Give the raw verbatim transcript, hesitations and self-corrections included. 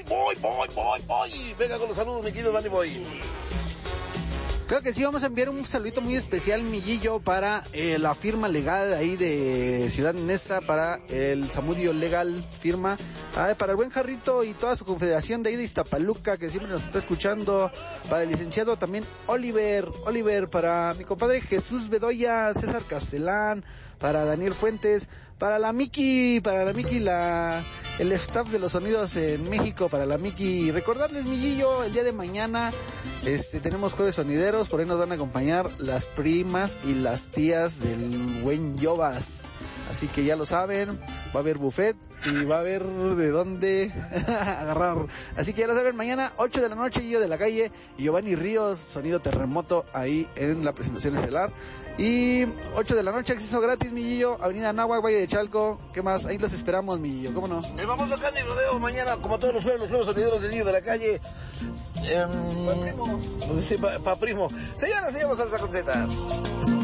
voy, voy, voy, voy, voy. Venga con los saludos, mi querido Dani Boy. Creo que sí, vamos a enviar un saludito muy especial, Millillo, para eh, la firma legal ahí de Ciudad Neza, para el Zamudio Legal Firma, ah, para el buen Jarrito y toda su confederación de ahí de Iztapaluca, que siempre nos está escuchando, para el licenciado también Oliver, Oliver, para mi compadre Jesús Bedoya, César Castelán, para Daniel Fuentes, para la Miki, para la Miki, la, el staff de los sonidos en México, para la Miki. Recordarles, Millillo, el día de mañana, este, tenemos jueves sonideros, por ahí nos van a acompañar las primas y las tías del buen Yobas. Así que ya lo saben, va a haber buffet y va a haber de dónde agarrar. Así que ya lo saben, mañana ocho de la noche, Guillo de la Calle y Giovanni Ríos, sonido terremoto ahí en la presentación estelar. Y ocho de la noche, acceso gratis, mi Guillo, Avenida Anáhuac, Valle de Chalco. ¿Qué más? Ahí los esperamos, mi Guillo, ¿cómo no? Eh, vamos local y rodeo mañana, como todos los jueves, los nuevos sonideros del Guillo de la Calle. Eh, pa' primo. Sí, pa, pa primo. Señoras, señores, a la conceta.